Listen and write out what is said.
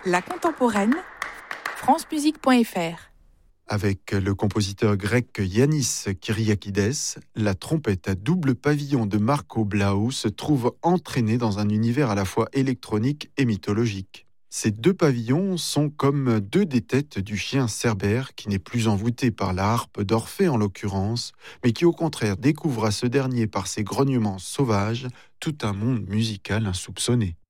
La contemporaine, francemusique.fr. Avec le compositeur grec Yannis Kyriakides, la trompette à double pavillon de Marco Blau se trouve entraînée dans un univers à la fois électronique et mythologique. Ces deux pavillons sont comme deux des têtes du chien Cerbère qui n'est plus envoûté par la harpe d'Orphée en l'occurrence, mais qui au contraire découvre à ce dernier par ses grognements sauvages tout un monde musical insoupçonné.